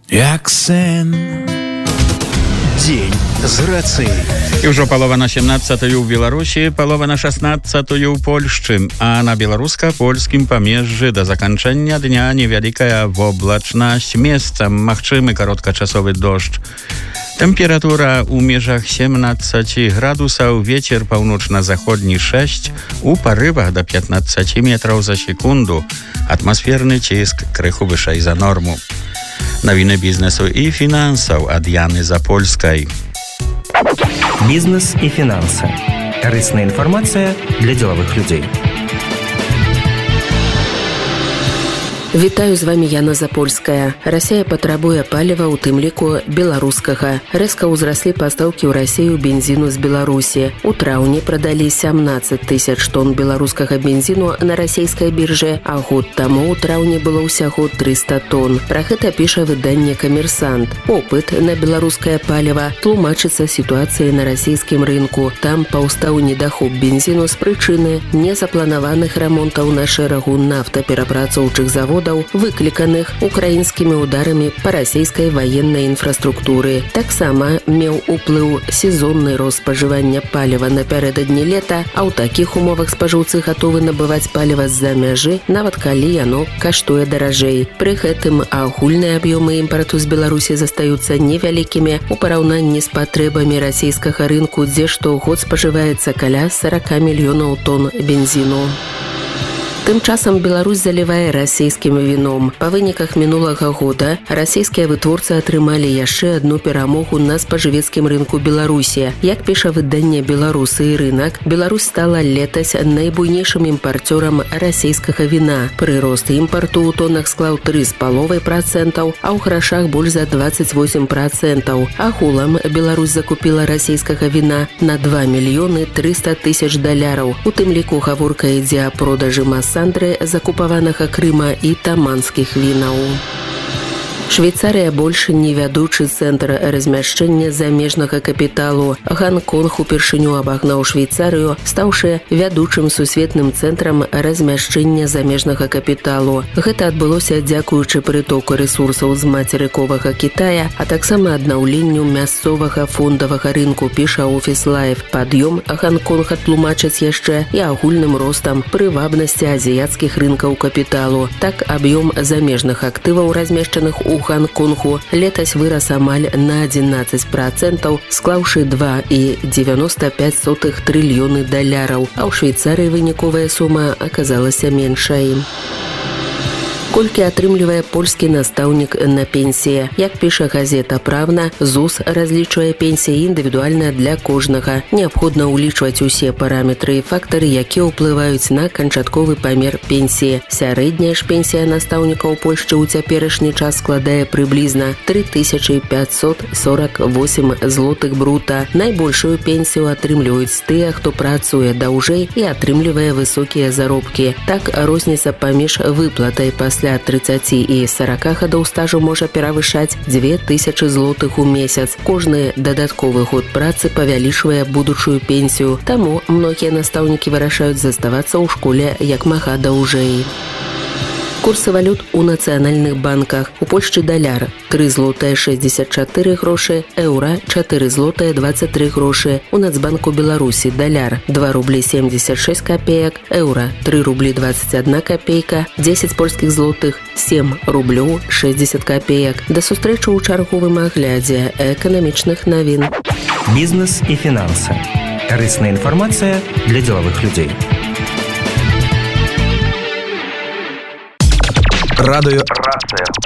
Як сын. Дзень з рацыяй. І ўжо палова на 17-ю ў Беларусі, палова на 16-ю ў Польшчы, а на беларуска-польскім памежжы да заканчэння дня невялікая воблачнасць, месцам магчымы кароткачасовы дождж. Тэмпература ў межах 17 градусаў, вецер паўночна-заходні 6, у парывах да 15 метраў за секунду. Атмасферны ціск крыху вышэй за норму. Навіны бізнесу і фінансаў ад Яны Запольскай. Бізнес і фінансы. Карысная інфармацыя для дзелавых людзей. Вітаю, з вами Яна Запольская. Расія патрабуе паліва, у тым ліку беларускага. Рэзка ўзраслі пастаўкі ў Расію бензіну з Беларусі. У траўні прадалі 17 тысяч тонн беларускага бензіну на расійскай біржы, а год таму ў траўні было ўсяго 300 тонн. Пра гэта піша выданне «Камерсант». Попыт на беларускае паліва тлумачыцца сітуацыяй на расійскім рынку. Там паўстаў недахоп бензіну з прычыны незапланаваных рамонтаў на шэрагу нафтаперапрацоўчых заводаў, выкліканых украінскімі ударамі па расійскай ваеннай інфраструктуры. Таксама меў уплыў сезонны рост спажывання паліва напярэдадні лета, а ў такіх умовах спажыўцы гатовы набываць паліва з-за мяжы, нават калі яно каштуе даражэй. Пры гэтым агульныя аб'ёмы імпарту з Беларусі застаюцца невялікімі у параўнанні з патрэбамі расійскага рынку, дзе штогод спажываецца каля 40 мільёнаў тонн бензіну. Тым часам Беларусь залівае расійскім віном. Па выніках мінулага года расійскія вытворцы атрымалі яшчэ адну перамогу на спажывецкім рынку Беларусі. Як піша выданне «Беларусы і рынак», Беларусь стала летась найбуйнейшым імпарцёрам расійскага віна. Прырост імпарту ў тоннах склаў 3,5%, а ў грашах больш за 28%. Агулам Беларусь закупіла расійскага віна на 2 мільёны 300 тысяч даляраў. У тым ліку гаворка ідзе о продажы Сандры, закупаванага Крыма і таманскіх вінаў. Швейцарыя больш не вядучы цэнтр размяшчэння замежнага капіталу. Ганконг упершыню абагнаў Швейцарыю, стаўшы вядучым сусветным цэнтрам размяшчэння замежнага капіталу. Гэта адбылося дзякуючы прытоку рэсурсаў з мацерыковага Кітая, а таксама аднаўленню мясцовага фондавага рынку, піша Office Life. Пад'ём Ганконга тлумачаць яшчэ і агульным ростам прывабнасці азіяцкіх рынкаў капіталу. Так, аб'ём замежных актываў, размешчаных у Ганконгу, летась вырас амаль на 11%, склаўшы 2,95 трыльёны даляраў, а ў Швейцарыі выніковая сума аказалася меншай. Колькі атрымлівае польскі настаўнік на пенсіі? Як піша газета «Правна», ЗУС разлічвае пенсіі індывідуальна для кожнага. Неабходна ўлічваць усе параметры і фактары, якія ўплываюць на канчатковы памер пенсіі. Сярэдняя ж пенсія настаўніка ў Польшчы ў цяперашні час складае прыблізна 3548 злотых брута. Найбольшую пенсію атрымліваюць тыя, хто працуе даўжэй і атрымлівае высокія заробкі. Так, розніца паміж выплатай пасля 30 і 40 гадоў стажу можа перавышаць 2000 злотых у месяц. Кожны дадатковы год працы павялічвае будучую пенсію, таму многія настаўнікі вырашаюць заставацца ў школе як мага даўжэй. Курсы валют у нацыянальных банках. У Польшчы даляр 3 злотая 64 грошы, еўра 4 злотая 23 грошы. У Нацбанку Беларусі даляр 2 рублі 76 копеек, еўра 3 рублі 21 копейка, 10 польскіх злотых 7 рублёў 60 копеек. Да сустрэчы ў чарговым аглядзе эканамічных навін. Бізнес і фінансы. Карысная інфармацыя для дзелавых людзей. Радыё Рацыя.